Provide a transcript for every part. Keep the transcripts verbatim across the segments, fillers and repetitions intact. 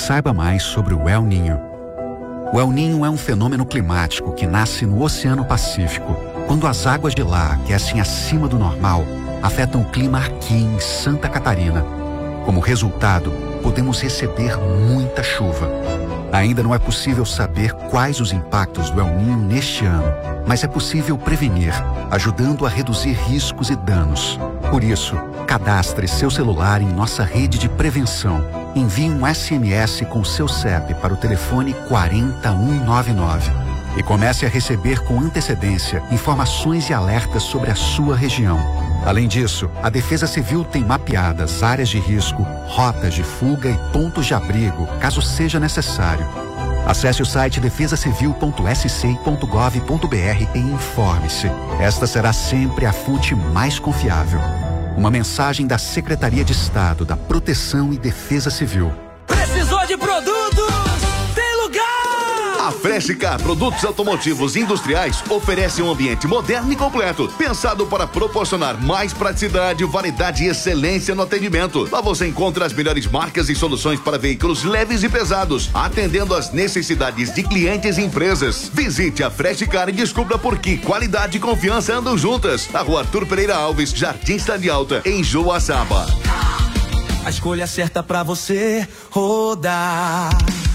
saiba mais sobre o El Niño. O El Niño é um fenômeno climático que nasce no Oceano Pacífico, quando as águas de lá aquecem acima do normal, afetam o clima aqui em Santa Catarina. Como resultado, podemos receber muita chuva. Ainda não é possível saber quais os impactos do El Niño neste ano, mas é possível prevenir, ajudando a reduzir riscos e danos. Por isso, cadastre seu celular em nossa rede de prevenção. Envie um S M S com seu C E P para o telefone quatro zero um nove nove e comece a receber com antecedência informações e alertas sobre a sua região. Além disso, a Defesa Civil tem mapeadas áreas de risco, rotas de fuga e pontos de abrigo, caso seja necessário. Acesse o site defesa civil ponto s c ponto gov ponto b r e informe-se. Esta será sempre a fonte mais confiável. Uma mensagem da Secretaria de Estado da Proteção e Defesa Civil. Precisou de produtos? Tem lugar! A Freshicar Produtos Automotivos Industriais oferece um ambiente moderno e completo, pensado para proporcionar mais praticidade, variedade e excelência no atendimento. Lá você encontra as melhores marcas e soluções para veículos leves e pesados, atendendo às necessidades de clientes e empresas. Visite a Freshicar e descubra por que qualidade e confiança andam juntas. Na Rua Arthur Pereira Alves, Jardim Cidade Alta, em Joaçaba. A escolha certa pra você rodar.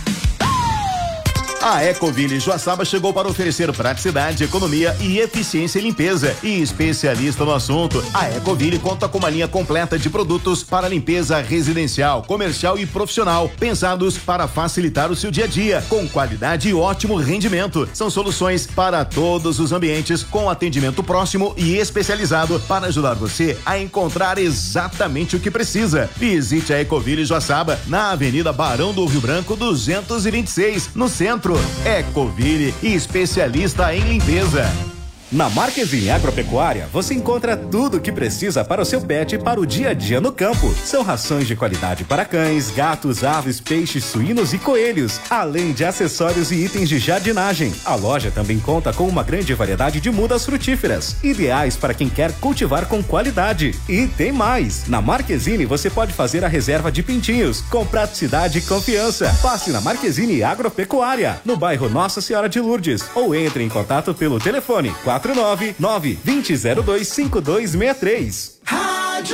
A Ecoville Joaçaba chegou para oferecer praticidade, economia e eficiência em limpeza. E especialista no assunto, a Ecoville conta com uma linha completa de produtos para limpeza residencial, comercial e profissional, pensados para facilitar o seu dia a dia, com qualidade e ótimo rendimento. São soluções para todos os ambientes, com atendimento próximo e especializado para ajudar você a encontrar exatamente o que precisa. Visite a Ecoville Joaçaba na Avenida Barão do Rio Branco duzentos e vinte e seis, no centro. Ecoville, especialista em limpeza. Na Marquezine Agropecuária, você encontra tudo o que precisa para o seu pet para o dia a dia no campo. São rações de qualidade para cães, gatos, aves, peixes, suínos e coelhos, além de acessórios e itens de jardinagem. A loja também conta com uma grande variedade de mudas frutíferas, ideais para quem quer cultivar com qualidade. E tem mais! Na Marquezine você pode fazer a reserva de pintinhos, com praticidade e confiança. Passe na Marquezine Agropecuária, no bairro Nossa Senhora de Lourdes, ou entre em contato pelo telefone quatro nove nove, dois zero zero dois, cinco dois seis três. Rádio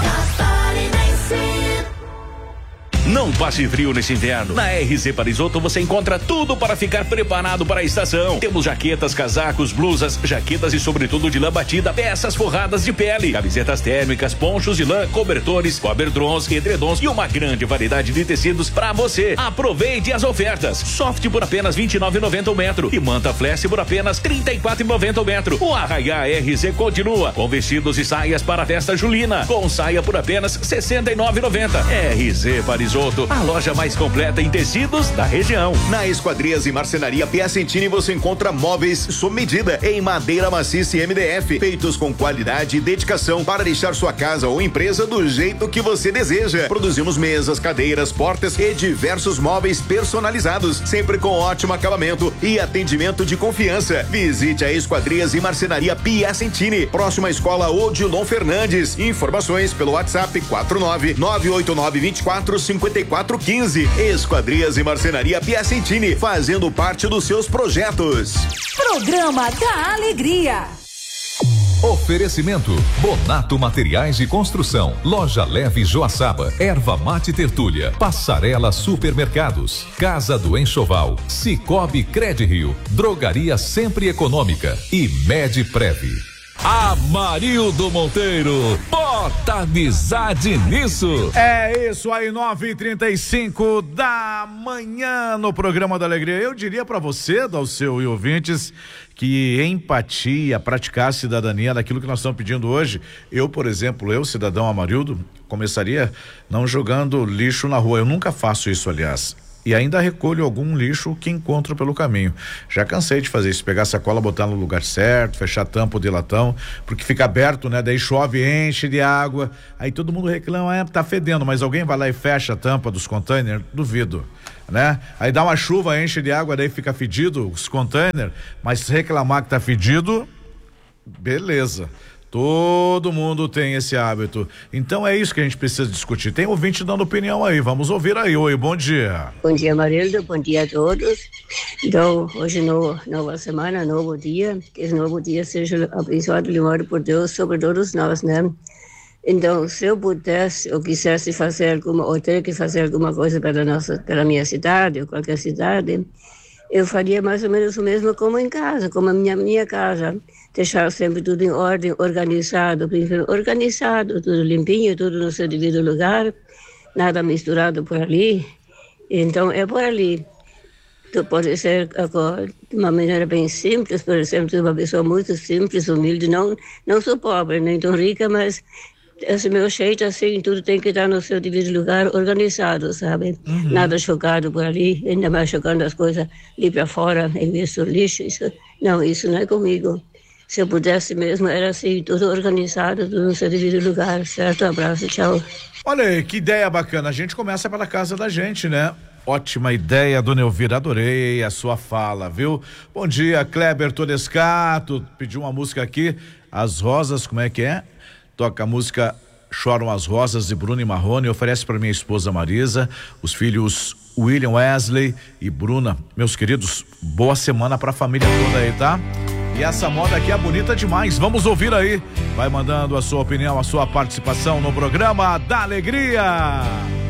Catarinense. Não passe frio nesse inverno. Na R Z Parisoto você encontra tudo para ficar preparado para a estação. Temos jaquetas, casacos, blusas, jaquetas e sobretudo de lã batida, peças forradas de pele, camisetas térmicas, ponchos de lã, cobertores, coberdrons, edredons e uma grande variedade de tecidos para você. Aproveite as ofertas. Soft por apenas vinte e nove reais e noventa centavos o metro e manta flash por apenas trinta e quatro reais e noventa centavos o metro. O Arraiá R Z continua com vestidos e saias para a festa julina, com saia por apenas sessenta e nove reais e noventa centavos. R Z Parisoto, a loja mais completa em tecidos da região. Na Esquadrias e Marcenaria Piacentini você encontra móveis sob medida em madeira maciça e M D F, feitos com qualidade e dedicação para deixar sua casa ou empresa do jeito que você deseja. Produzimos mesas, cadeiras, portas e diversos móveis personalizados, sempre com ótimo acabamento e atendimento de confiança. Visite a Esquadrias e Marcenaria Piacentini, próxima à Escola Odilon Fernandes. Informações pelo WhatsApp quatro nove nove oito nove dois quatro cinco quatro um cinco. Esquadrias e Marcenaria Piacentini, fazendo parte dos seus projetos. Programa da Alegria. Oferecimento: Bonato Materiais de Construção, Loja Leve Joaçaba, Erva Mate Tertúlia, Passarela Supermercados, Casa do Enxoval, Cicobi Credirio, Drogaria Sempre Econômica e Medprev. Amarildo Monteiro, bota amizade nisso. É isso aí, nove e trinta e cinco da manhã no programa da Alegria. Eu diria pra você, Dalceu e ouvintes, que empatia, praticar a cidadania daquilo que nós estamos pedindo hoje. Eu, por exemplo, eu, cidadão Amarildo, começaria não jogando lixo na rua. Eu nunca faço isso, aliás. E ainda recolho algum lixo que encontro pelo caminho. Já cansei de fazer isso, pegar a sacola, botar no lugar certo, fechar a tampa de latão, porque fica aberto, né? Daí chove, enche de água, aí todo mundo reclama, é, tá fedendo, mas alguém vai lá e fecha a tampa dos containers? Duvido, né? Aí dá uma chuva, enche de água, daí fica fedido os containers, mas se reclamar que tá fedido, beleza. Todo mundo tem esse hábito. Então é isso que a gente precisa discutir. Tem ouvinte dando opinião aí, vamos ouvir aí. Oi, bom dia. Bom dia, Marildo, bom dia a todos. Então, hoje no, nova semana, novo dia, que esse novo dia seja abençoado e limado por Deus sobre todos nós, né? Então, se eu pudesse ou quisesse fazer alguma, ou ter que fazer alguma coisa pela nossa, pela minha cidade ou qualquer cidade, eu faria mais ou menos o mesmo como em casa, como a minha, minha casa. Deixar sempre tudo em ordem, organizado, organizado, tudo limpinho, tudo no seu devido lugar, nada misturado por ali. Então, é por ali. Tu pode ser de uma maneira bem simples, por exemplo, uma pessoa muito simples, humilde, não, não sou pobre, nem tão rica, mas esse meu jeito, assim, tudo tem que estar no seu devido lugar, organizado, sabe? Uhum. Nada jogado por ali, ainda mais jogando as coisas ali para fora, em vez do lixo. Isso, não, isso não é comigo. Se eu pudesse mesmo, era assim, tudo organizado, tudo no seu devido lugar, certo? Um abraço, tchau. Olha aí, que ideia bacana. A gente começa pela casa da gente, né? Ótima ideia, dona Elvira, adorei a sua fala, viu? Bom dia, Kleber Todescato, pediu uma música aqui, As Rosas, como é que é? Toca a música Choram as Rosas de Bruno e Marrone, oferece para minha esposa Marisa, os filhos William Wesley e Bruna. Meus queridos, boa semana pra família toda aí, tá? E essa moda aqui é bonita demais, vamos ouvir aí. Vai mandando a sua opinião, a sua participação no programa da Alegria.